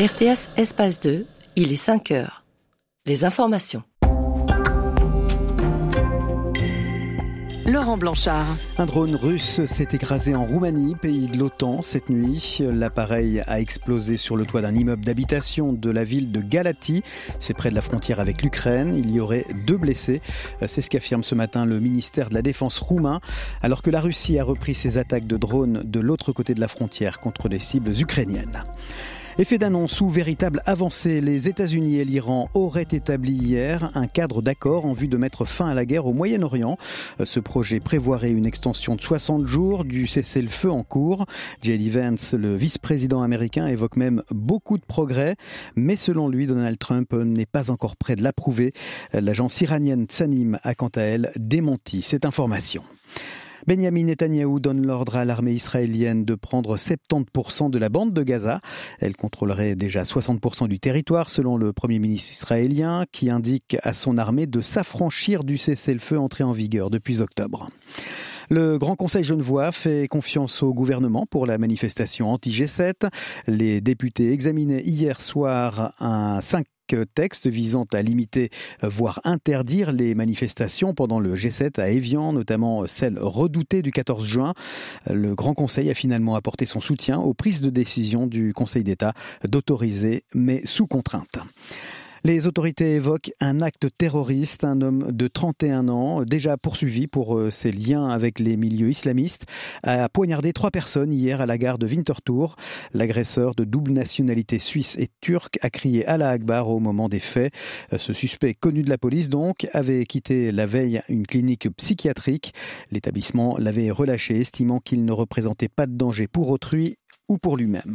RTS Espace 2, il est 5 heures. Les informations. Laurent Blanchard. Un drone russe s'est écrasé en Roumanie, pays de l'OTAN, cette nuit. L'appareil a explosé sur le toit d'un immeuble d'habitation de la ville de Galați. C'est près de la frontière avec l'Ukraine. Il y aurait 2 blessés. C'est ce qu'affirme ce matin le ministère de la Défense roumain, alors que la Russie a repris ses attaques de drones de l'autre côté de la frontière contre des cibles ukrainiennes. Effet d'annonce ou véritable avancée, les États-Unis et l'Iran auraient établi hier un cadre d'accord en vue de mettre fin à la guerre au Moyen-Orient. Ce projet prévoirait une extension de 60 jours du cessez-le-feu en cours. J.D. Vance, le vice-président américain, évoque même beaucoup de progrès, mais selon lui, Donald Trump n'est pas encore prêt de l'approuver. L'agence iranienne Tsanim a quant à elle démenti cette information. Benyamin Netanyahou donne l'ordre à l'armée israélienne de prendre 70% de la bande de Gaza. Elle contrôlerait déjà 60% du territoire, selon le Premier ministre israélien, qui indique à son armée de s'affranchir du cessez-le-feu entré en vigueur depuis octobre. Le Grand Conseil genevois fait confiance au gouvernement pour la manifestation anti-G7. Les députés examinaient hier soir un 5 textes visant à limiter, voire interdire les manifestations pendant le G7 à Évian, notamment celle redoutée du 14 juin. Le Grand Conseil a finalement apporté son soutien aux prises de décision du Conseil d'État d'autoriser, mais sous contrainte. Les autorités évoquent un acte terroriste. Un homme de 31 ans, déjà poursuivi pour ses liens avec les milieux islamistes, a poignardé 3 personnes hier à la gare de Winterthur. L'agresseur de double nationalité suisse et turque a crié Allah Akbar au moment des faits. Ce suspect, connu de la police donc, avait quitté la veille une clinique psychiatrique. L'établissement l'avait relâché, estimant qu'il ne représentait pas de danger pour autrui ou pour lui-même.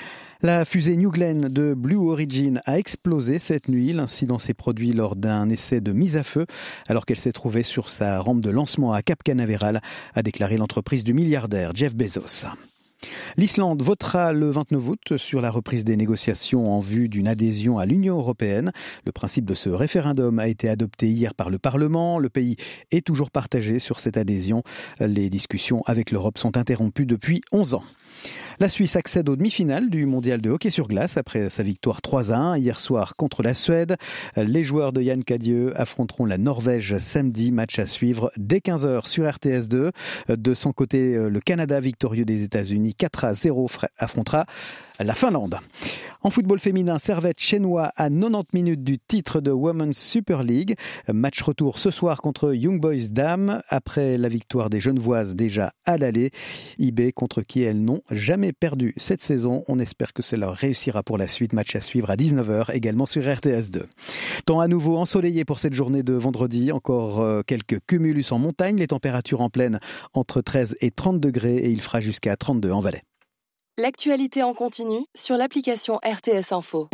La fusée New Glenn de Blue Origin a explosé cette nuit. L'incident s'est produit lors d'un essai de mise à feu alors qu'elle s'est trouvée sur sa rampe de lancement à Cap Canaveral, a déclaré l'entreprise du milliardaire Jeff Bezos. L'Islande votera le 29 août sur la reprise des négociations en vue d'une adhésion à l'Union européenne. Le principe de ce référendum a été adopté hier par le Parlement. Le pays est toujours partagé sur cette adhésion. Les discussions avec l'Europe sont interrompues depuis 11 ans. La Suisse accède aux demi-finales du mondial de hockey sur glace après sa victoire 3-1 hier soir contre la Suède. Les joueurs de Yann Cadieux affronteront la Norvège samedi, match à suivre dès 15h sur RTS2. De son côté, le Canada, victorieux des États-Unis 4-0, affrontera la Finlande. En football féminin, Servette chinois à 90 minutes du titre de Women's Super League. Match retour ce soir contre Young Boys Dames après la victoire des Genevoises déjà à l'aller. IB contre qui elles n'ont jamais perdu cette saison. On espère que cela réussira pour la suite. Match à suivre à 19h également sur RTS2. Temps à nouveau ensoleillé pour cette journée de vendredi. Encore quelques cumulus en montagne. Les températures en plaine entre 13 et 30 degrés et il fera jusqu'à 32 en Valais. L'actualité en continu sur l'application RTS Info.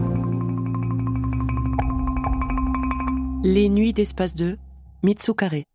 Les nuits d'Espace 2, Mitsukare.